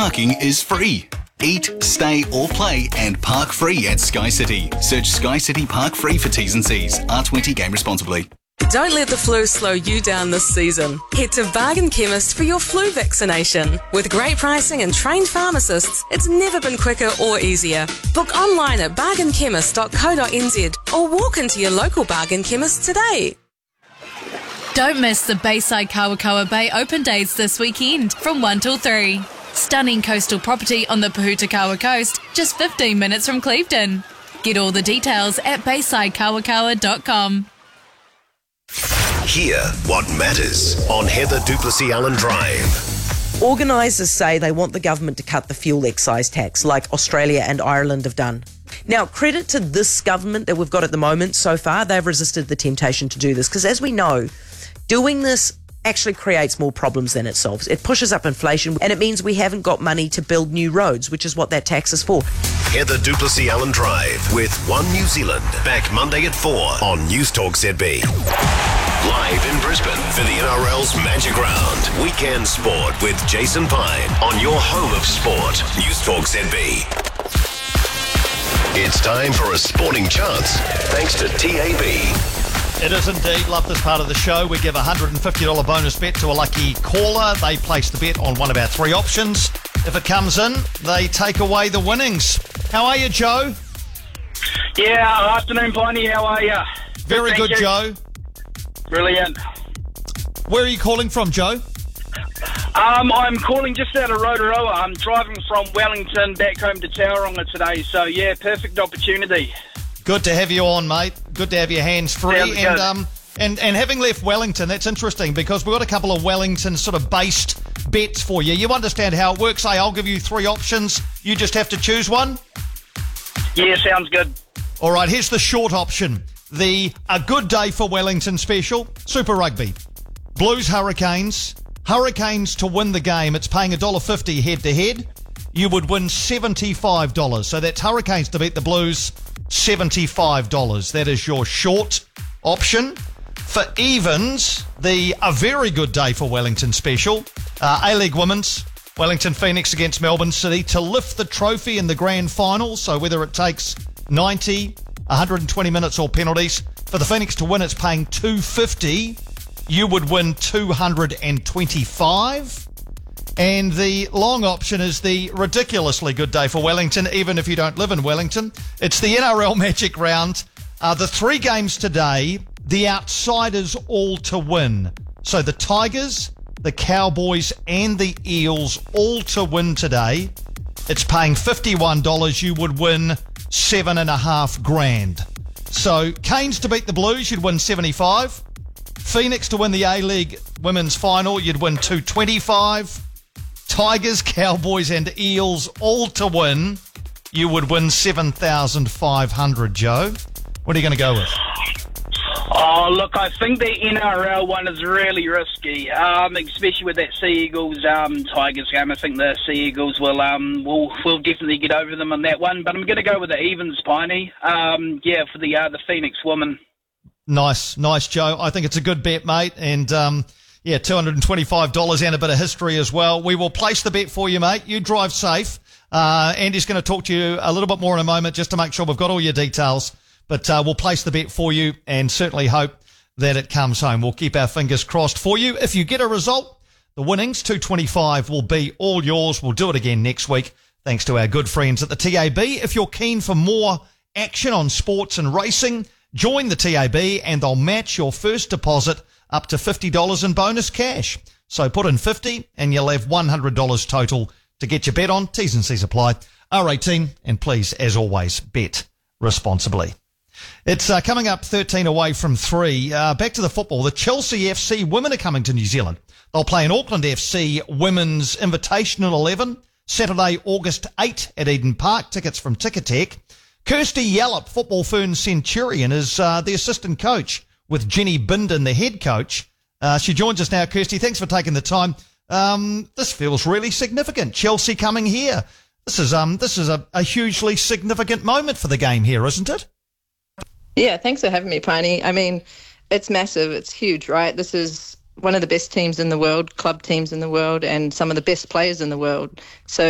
parking is free. Eat, stay or play and park free at Sky City. Search Sky City Park Free for T's and C's. R20 game responsibly. Don't let the flu slow you down this season. Head to Bargain Chemist for your flu vaccination. With great pricing and trained pharmacists, it's never been quicker or easier. Book online at bargainchemist.co.nz or walk into your local Bargain Chemist today. Don't miss the Bayside Kawakawa Bay open days this weekend from 1 till 3. Stunning coastal property on the Pahutakawa coast, just 15 minutes from Clevedon. Get all the details at baysidekawakawa.com. Hear what matters on Heather Duplessis Allen Drive. Organisers say they want the government to cut the fuel excise tax like Australia and Ireland have done. Now, credit to this government that we've got at the moment so far, they've resisted the temptation to do this because, as we know, doing this actually creates more problems than it solves. It pushes up inflation and it means we haven't got money to build new roads, which is what that tax is for. Heather Duplessis Allen Drive with One New Zealand. Back Monday at 4 on News Talk ZB. Live in Brisbane for the NRL's Magic Round. Weekend Sport with Jason Pine on your home of sport. News Talk ZB. It's time for a sporting chance thanks to TAB. It is indeed. Love this part of the show. We give a $150 bonus bet to a lucky caller. They place the bet on one of our three options. If it comes in, they take away the winnings. How are you, Joe? Yeah, afternoon, Piney. How are you? Very good, Joe. Brilliant. Where are you calling from, Joe? I'm calling just out of Rotorua. I'm driving from Wellington back home to Tauranga today. So, yeah, perfect opportunity. Good to have you on, mate. Good to have your hands free. And having left Wellington, that's interesting because we've got a couple of Wellington sort of based bets for you. You understand how it works, eh? I'll give you three options. You just have to choose one? Yeah, sounds good. All right, here's the short option. A good day for Wellington special, Super Rugby. Blues Hurricanes. Hurricanes to win the game. It's paying $1.50 head to head. You would win $75. So that's Hurricanes to beat the Blues, $75. That is your short option. For evens, a very good day for Wellington special. A-League Women's, Wellington Phoenix against Melbourne City to lift the trophy in the grand final. So whether it takes 90, 120 minutes or penalties, for the Phoenix to win, it's paying $250. You would win $225. And the long option is the ridiculously good day for Wellington, even if you don't live in Wellington. It's the NRL Magic Round. The three games today, the outsiders all to win. So the Tigers, the Cowboys and the Eels all to win today. It's paying $51. You would win $7,500. So Canes to beat the Blues, you'd win $75. Phoenix to win the A-League Women's Final, you'd win $225. Tigers, Cowboys and Eels all to win, you would win $7,500, Joe. What are you going to go with? Oh, look, I think the NRL one is really risky, especially with that Sea Eagles Tigers game. I think the Sea Eagles will definitely get over them on that one, but I'm going to go with the evens, Piney. For the Phoenix woman. Nice, Joe. I think it's a good bet, mate, and $225 and a bit of history as well. We will place the bet for you, mate. You drive safe. Andy's going to talk to you a little bit more in a moment just to make sure we've got all your details. But we'll place the bet for you and certainly hope that it comes home. We'll keep our fingers crossed for you. If you get a result, the winnings, $225, will be all yours. We'll do it again next week, thanks to our good friends at the TAB. If you're keen for more action on sports and racing, join the TAB and they'll match your first deposit up to $50 in bonus cash. So put in $50 and you'll have $100 total to get your bet on. T's and C's apply. R18, and please, as always, bet responsibly. It's coming up 13 away from 3. Back to the football. The Chelsea FC women are coming to New Zealand. They'll play an Auckland FC Women's Invitational 11, Saturday, August 8 at Eden Park. Tickets from Ticketek. Kirsty Yallop, Football Fern Centurion, is the assistant coach with Jenny Bindon, the head coach. She joins us now. Kirsty, thanks for taking the time. This feels really significant. Chelsea coming here. This is a hugely significant moment for the game here, isn't it? Yeah, thanks for having me, Piney. I mean, it's massive. It's huge, right? This is one of the best teams in the world, club teams in the world, and some of the best players in the world. So